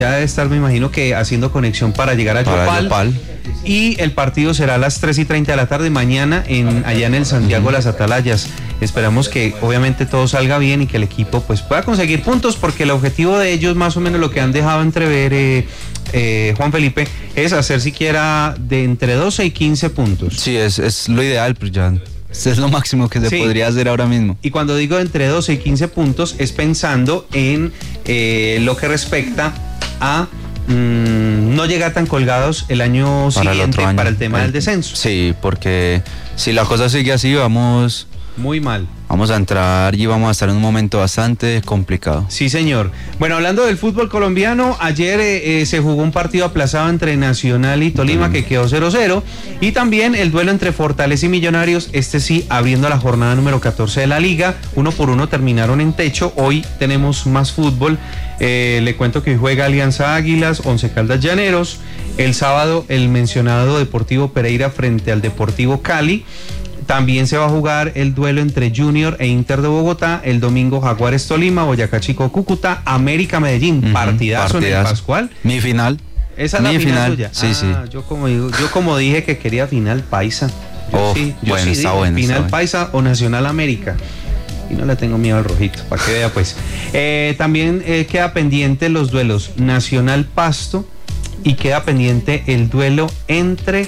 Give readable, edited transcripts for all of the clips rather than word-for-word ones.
Ya debe estar, me imagino que haciendo conexión para llegar a Yopal. Y el partido será a las 3:30 de la tarde mañana allá en el Santiago Las Atalayas. Esperamos que obviamente todo salga bien y que el equipo pues pueda conseguir puntos, porque el objetivo de ellos, más o menos lo que han dejado entrever, Juan Felipe, es hacer siquiera de entre 12 y 15 puntos. Sí, es lo ideal, pues ya es lo máximo que se podría hacer ahora mismo. Y cuando digo entre 12 y 15 puntos es pensando en lo que respecta a no llegar tan colgados el año siguiente para el tema del descenso. Sí, porque si la cosa sigue así, vamos muy mal. Vamos a entrar y vamos a estar en un momento bastante complicado. Sí, señor. Bueno, hablando del fútbol colombiano, ayer se jugó un partido aplazado entre Nacional y Tolima que quedó 0-0. Y también el duelo entre Fortaleza y Millonarios, sí, abriendo la jornada número 14 de la liga. 1-1 terminaron en techo. Hoy tenemos más fútbol. Le cuento que hoy juega Alianza Águilas, Once Caldas Llaneros. El sábado el mencionado Deportivo Pereira frente al Deportivo Cali. También se va a jugar el duelo entre Junior e Inter de Bogotá. El domingo Jaguares Tolima, Boyacá Chico Cúcuta, América Medellín. Partidazo en el Pascual. Mi final. Esa es la final tuya. Sí, sí. Yo como dije que quería final paisa. Yo sí está bueno. Final paisa o Nacional América. Y no le tengo miedo al rojito, para que vea pues. También queda pendiente los duelos Nacional Pasto y queda pendiente el duelo entre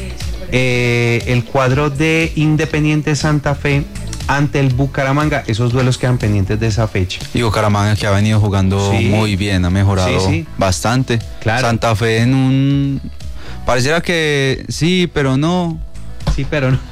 el cuadro de Independiente Santa Fe ante el Bucaramanga. Esos duelos quedan pendientes de esa fecha. Y Bucaramanga, que ha venido jugando muy bien, ha mejorado bastante. Claro. Santa Fe pareciera que sí, pero no. Sí, pero no.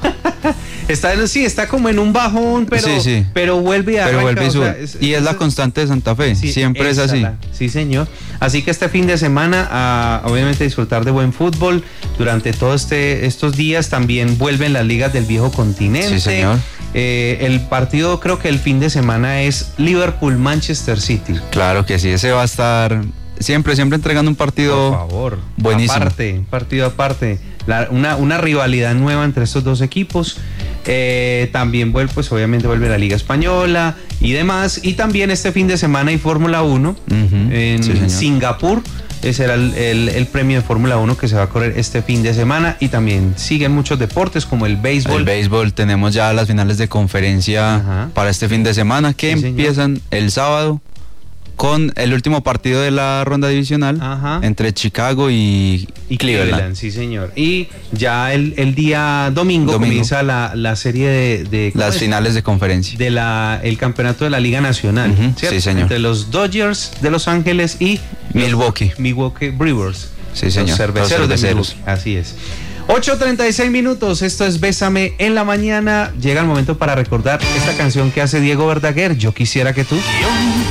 Está como en un bajón, pero vuelve a arrancar. Y es la constante de Santa Fe, siempre es así. Sí, señor. Así que este fin de semana, obviamente disfrutar de buen fútbol. Durante todos estos días también vuelven las ligas del viejo continente. Sí, señor. El partido, creo que el fin de semana es Liverpool-Manchester City. Claro que sí, ese va a estar siempre entregando un partido, por favor, buenísimo. Partido aparte. Una rivalidad nueva entre estos dos equipos. También pues obviamente vuelve la Liga Española y demás. Y también este fin de semana hay Fórmula 1 en Singapur. Ese era el premio de Fórmula 1 que se va a correr este fin de semana. Y también siguen muchos deportes como el béisbol. El béisbol, tenemos ya las finales de conferencia para este fin de semana que empiezan el sábado con el último partido de la ronda divisional entre Chicago y Cleveland. Sí, señor. Y ya el día domingo comienza la serie de las finales de conferencia. El campeonato de la Liga Nacional. Sí, señor. Entre los Dodgers de Los Ángeles y Milwaukee Brewers. Sí, señor. Los cerveceros de Milwaukee. Así es. 8:36 minutos, esto es Bésame en la mañana. Llega el momento para recordar esta canción que hace Diego Verdaguer, Yo quisiera que tú.